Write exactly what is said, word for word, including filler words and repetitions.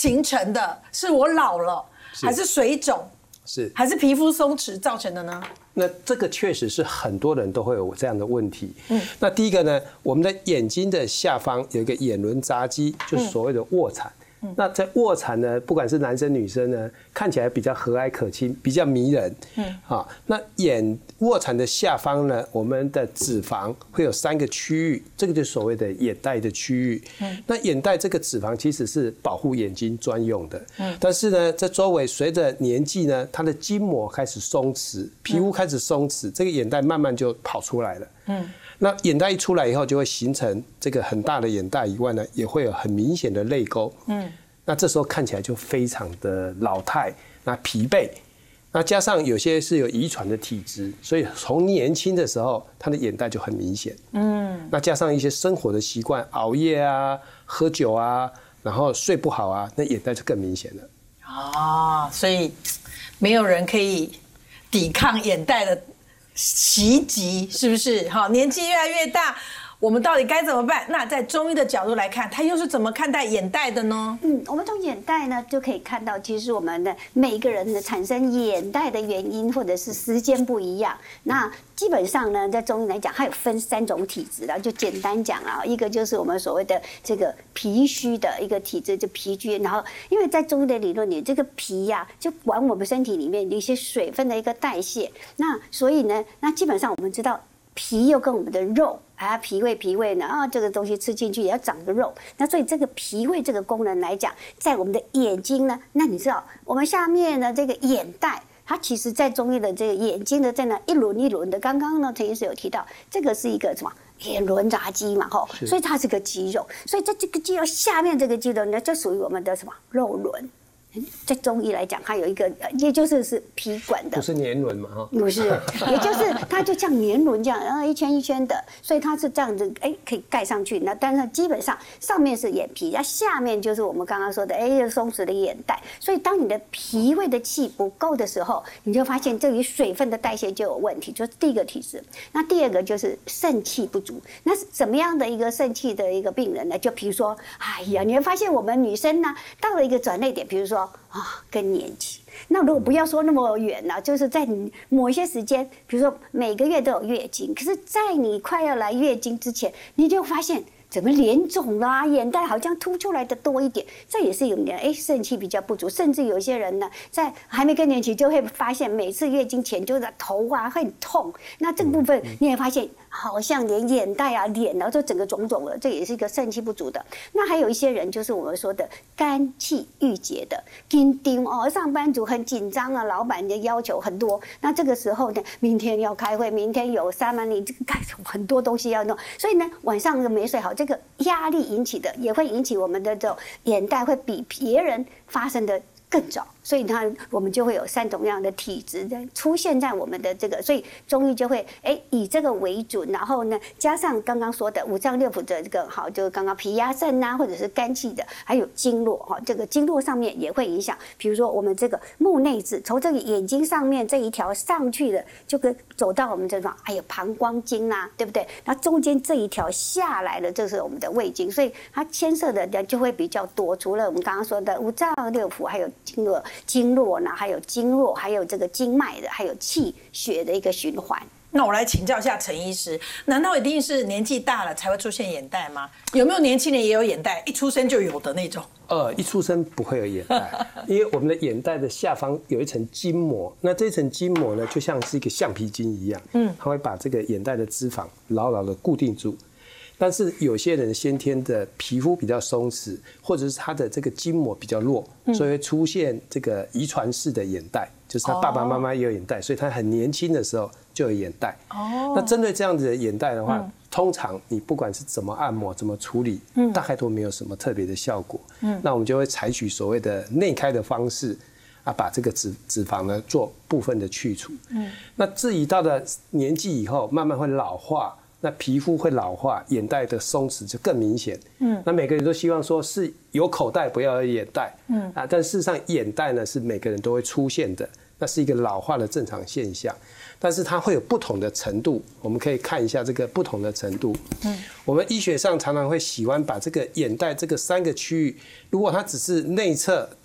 形成的？是我老了，还是水肿？ 是还是皮肤松弛造成的呢？ 那这个确实是很多人都会有这样的问题。嗯，那第一个呢，我们的眼睛的下方有一个眼轮匝肌，就是所谓的卧蚕。嗯、那在卧蚕呢，不管是男生女生呢，看起来比较和蔼可亲，比较迷人。嗯，啊，那眼卧蚕的下方呢，我们的脂肪会有三个区域，这个就是所谓的眼袋的区域。嗯，那眼袋这个脂肪其实是保护眼睛专用的。嗯，但是呢，在周围随着年纪呢，它的筋膜开始松弛，皮肤开始松弛，这个眼袋慢慢就跑出来了。嗯。那眼袋一出来以后，就会形成这个很大的眼袋以外呢，也会有很明显的泪沟。嗯，那这时候看起来就非常的老态，那疲惫，那加上有些是有遗传的体质，所以从年轻的时候，他的眼袋就很明显。嗯，那加上一些生活的习惯，熬夜啊、喝酒啊，然后睡不好啊，那眼袋就更明显了。 啊，所以没有人可以抵抗眼袋的袭击，是不是？好，年纪越来越大，我们到底该怎么办？那在中医的角度来看，他又是怎么看待眼袋的呢？ 嗯，我们从眼袋呢就可以看到，其实我们的每个人的产生眼袋的原因或者是时间不一样。那基本上呢，在中医来讲，它有分三种体质的，就简单讲啊，一个就是我们所谓的这个脾虚的一个体质，就脾虚。然后，因为在中医的理论里，这个脾呀、啊、就管我们身体里面的一些水分的一个代谢。那所以呢，那基本上我们知道，脾又跟我们的肉啊，脾胃脾胃呢啊，这个东西吃进去也要长个肉。那所以这个脾胃这个功能来讲，在我们的眼睛呢，那你知道我们下面的这个眼袋。它其实，在中医的这个眼睛的在那一轮一轮的，刚刚呢陈医师有提到，这个是一个什么眼轮匝肌嘛，吼，所以它是个肌肉，所以在这个肌肉下面这个肌肉呢，就属于我们的什么肉轮。在中医来讲，它有一个，也就是是脾管的， 不是年轮嘛，哈， 不是，也就是它就像年轮这样，然后一圈一圈的，所以它是这样子，哎，可以盖上去。那但是基本上上面是眼皮，那下面就是我们刚刚说的，哎，松弛的眼袋。所以当你的脾胃的气不够的时候，你就发现这里水分的代谢就有问题，就是第一个体质。那第二个就是肾气不足。那是怎么样的一个肾气的一个病人呢？就比如说，哎呀，你会发现我们女生呢，到了一个转捩点，比如说。啊，更年期。那如果不要说那么远了、啊，就是在你某一些时间，比如说每个月都有月经，可是，在你快要来月经之前，你就发现怎么脸肿啦、眼袋好像凸出来的多一点，这也是有点哎肾气比较不足，甚至有些人呢，在还没更年期就会发现每次月经前就是头啊会很痛，那这个部分你也发现。好像连眼袋啊、脸啊，都整个肿肿了，这也是一个肾气不足的。那还有一些人，就是我们说的肝气郁结的，紧张哦，上班族很紧张啊，老板的要求很多。那这个时候呢，明天要开会，明天有三万里，这个很多东西要弄，所以呢，晚上没睡好，这个压力引起的，也会引起我们的这种眼袋会比别人发生的更早。所以它我们就会有三种样的体质出现在我们的这个，所以中医就会哎以这个为准，然后呢加上刚刚说的五脏六腑的这个好，就是刚刚脾压肾啊，或者是肝气的，还有经络哈，这个经络上面也会影响。比如说我们这个目内眦，从这个眼睛上面这一条上去的，就跟走到我们这种还有膀胱经啦、啊，对不对？那中间这一条下来的，这是我们的胃经，所以它牵涉的就会比较多。除了我们刚刚说的五脏六腑，还有经络。经络呢，还有经络，还有这个经脉的，还有气血的一个循环。 那我来请教一下陈医师，难道一定是年纪大了才会出现眼袋吗？有没有年轻人也有眼袋，一出生就有的那种？ 呃，一出生不会有眼袋，因为我们的眼袋的下方有一层筋膜，那这层筋膜呢，就像是一个橡皮筋一样，嗯，它会把这个眼袋的脂肪牢牢的固定住。但是有些人先天的皮肤比较松弛，或者是他的这个筋膜比较弱，所以会出现这个遗传式的眼袋，就是他爸爸妈妈也有眼袋，所以他很年轻的时候就有眼袋。哦，那针对这样子的眼袋的话，嗯、通常你不管是怎么按摩、怎么处理，嗯、大概都没有什么特别的效果。嗯，那我们就会采取所谓的内开的方式。啊，把这个脂脂肪呢做部分的去除。嗯，那至于到了年纪以后，慢慢会老化。那皮肤会老化，眼袋的松弛就更明显。嗯，那每个人都希望说是有口袋，不要有眼袋。嗯啊，但事实上眼袋呢是每个人都会出现的。 那是一个老化的正常现象。但是它会有不同的程度，我们可以看一下这个不同的程度。嗯，我们医学上常常会喜欢把这个眼袋这个三个区域，如果它只是内侧